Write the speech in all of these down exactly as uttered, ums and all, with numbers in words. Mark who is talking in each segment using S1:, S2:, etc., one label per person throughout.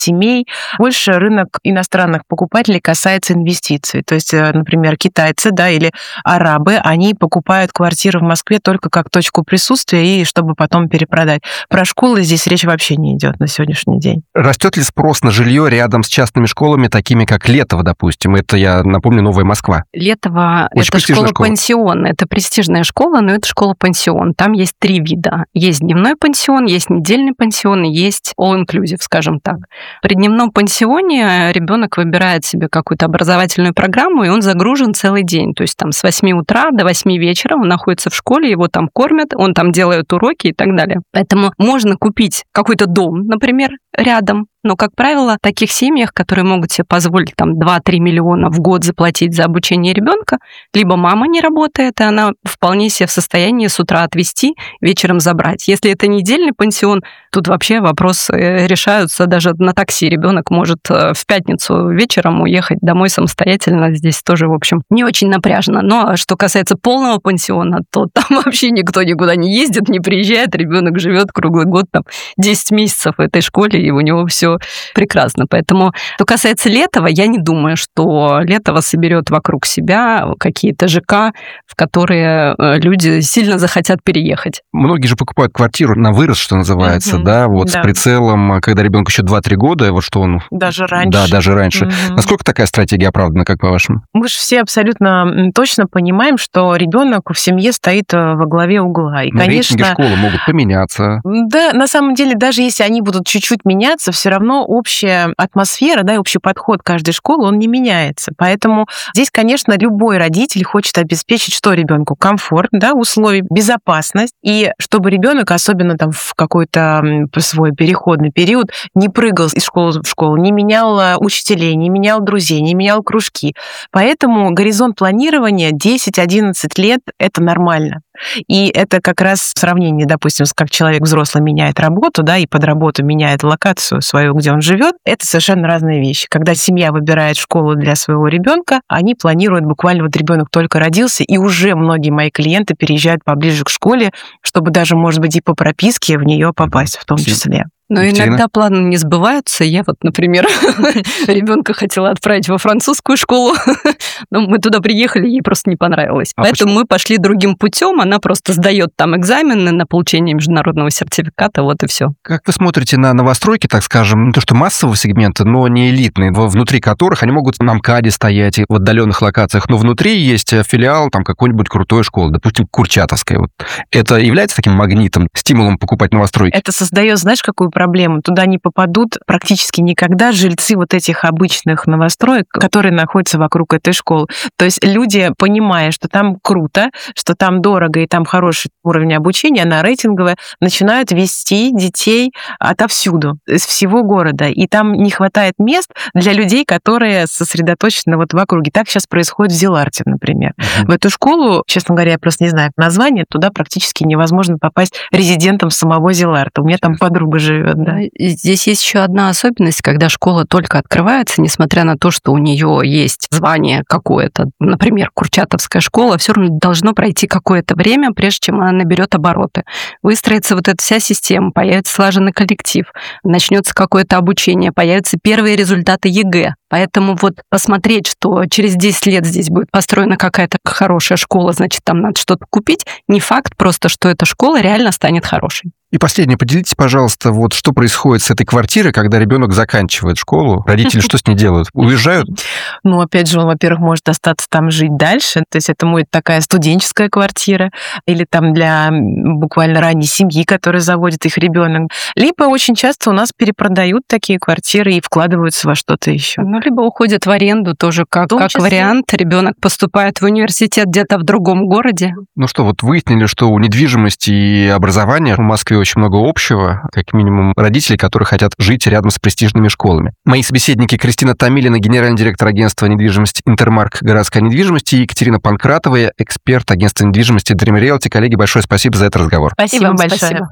S1: семей. Больше рынок иностранных покупателей касается инвестиций. То есть, например, китайцы, да, или арабы, они покупают квартиры в Москве только как точку присутствия и чтобы потом перепродать. Про школы здесь речь вообще не идет на сегодняшний день.
S2: Растет ли спрос на жилье рядом с частными школами, такими как Летово, допустим? Это, я напомню, Новая Москва.
S3: Летово — это школа-пансион. Это престижная школа, но это школа-пансион. Там есть три вида. Есть дневной пансион, есть недельный пансион, и есть all-inclusive, скажем так. При дневном пансионе ребенок выбирает себе какую-то образовательную программу, и он загружен целый день. То есть там с восьми утра до восьми вечера он находится в школе, его там кормят, он там делает уроки и так далее. Поэтому можно купить какой-то дом, например, рядом. Но, как правило, в таких семьях, которые могут себе позволить там два-три миллиона в год заплатить за обучение ребенка, либо мама не работает, и она вполне себе в состоянии с утра отвезти, вечером забрать. Если это недельный пансион, тут вообще вопросы решаются даже на такси. Ребенок может в пятницу вечером уехать домой самостоятельно. Здесь тоже, в общем, не очень напряжно. Но что касается полного пансиона, то там вообще никто никуда не ездит, не приезжает. Ребенок живет круглый год, там десять месяцев в этой школе, и у него все прекрасно. Поэтому, что касается Летова, я не думаю, что Летово соберет вокруг себя какие-то ЖК, в которые люди сильно захотят переехать.
S2: Многие же покупают квартиру на вырост, что называется, mm-hmm. да, вот да. с прицелом, когда ребенку еще два-три года, вот что он...
S1: Даже раньше.
S2: Да, даже раньше. Mm-hmm. Насколько такая стратегия оправдана, как по-вашему?
S1: Мы же все абсолютно точно понимаем, что ребенок в семье стоит во главе угла. И,
S2: но
S1: конечно,
S2: рейтинги школы могут поменяться.
S1: Да, на самом деле, даже если они будут чуть-чуть меняться, все равно общая атмосфера, да, и общий подход каждой школы, он не меняется. Поэтому здесь, конечно, любой родитель хочет обеспечить, что ребенку комфорт, да, условия, безопасность, и чтобы ребенок, особенно там в какой-то свой переходный период, не прыгал из школы в школу, не менял учителей, не менял друзей, не менял кружки. Поэтому горизонт планирования десять-одиннадцать лет — это нормально. И это как раз в сравнении, допустим, с как человек взрослый меняет работу, да, и под работу меняет локацию свою, где он живет, это совершенно разные вещи. Когда семья выбирает школу для своего ребенка, они планируют буквально, вот ребенок только родился, и уже многие мои клиенты переезжают поближе к школе, чтобы даже, может быть, и по прописке в нее попасть в том числе.
S3: Но Екатерина? Иногда планы не сбываются. Я вот, например, ребенка хотела отправить во французскую школу, но мы туда приехали, ей просто не понравилось. А Поэтому почему? Мы пошли другим путем. Она просто сдает там экзамены на получение международного сертификата, вот и все.
S2: Как вы смотрите на новостройки, так скажем, не то что массового сегмента, но не элитные, внутри которых они могут на МКАДе стоять и в отдаленных локациях, но внутри есть филиал там какой-нибудь крутой школы, допустим, Курчатовской. Вот. Это является таким магнитом, стимулом покупать новостройки?
S1: Это создает, знаешь, какую проблему. Туда не попадут практически никогда жильцы вот этих обычных новостроек, которые находятся вокруг этой школы. То есть люди, понимая, что там круто, что там дорого и там хороший уровень обучения, она рейтинговая, начинают вести детей отовсюду, из всего города. И там не хватает мест для людей, которые сосредоточены вот в округе. Так сейчас происходит в Зиларте, например. Uh-huh. В эту школу, честно говоря, я просто не знаю название, туда практически невозможно попасть резидентом самого Зиларта. У меня там подруга живет. Да.
S3: Здесь есть еще одна особенность, когда школа только открывается, несмотря на то, что у нее есть звание какое-то, например, Курчатовская школа, все равно должно пройти какое-то время, прежде чем она наберет обороты. Выстроится вот эта вся система, появится слаженный коллектив, начнется какое-то обучение, появятся первые результаты ЕГЭ. Поэтому вот посмотреть, что через десять лет здесь будет построена какая-то хорошая школа, значит, там надо что-то купить, не факт просто, что эта школа реально станет хорошей.
S2: И последнее, поделитесь, пожалуйста, вот что происходит с этой квартирой, когда ребенок заканчивает школу. Родители что с ней делают? Уезжают?
S1: Ну, опять же, он, во-первых, может остаться там жить дальше. То есть это будет такая студенческая квартира или там для буквально ранней семьи, которая заводит их ребенок. Либо очень часто у нас перепродают такие квартиры и вкладываются во что-то еще.
S3: Ну, либо уходят в аренду тоже как, как вариант. Ребенок поступает в университет где-то в другом городе.
S2: Ну что, вот выяснили, что у недвижимости и образования в Москве очень много общего, как минимум родители, которые хотят жить рядом с престижными школами. Мои собеседники Кристина Томилина, генеральный директор агентства недвижимости «Интермарк. Городская недвижимость», и Екатерина Панкратова, эксперт агентства недвижимости Dream Realty. Коллеги, большое спасибо за этот разговор.
S1: Спасибо вам большое. Спасибо.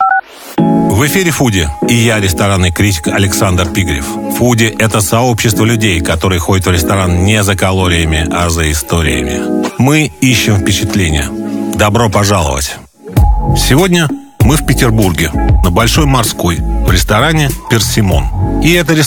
S4: В эфире «Фуди» и я, ресторанный критик Александр Пигрев. «Фуди» — это сообщество людей, которые ходят в ресторан не за калориями, а за историями. Мы ищем впечатления. Добро пожаловать! Сегодня Мы в Петербурге, на Большой Морской, в ресторане «Персимон». И это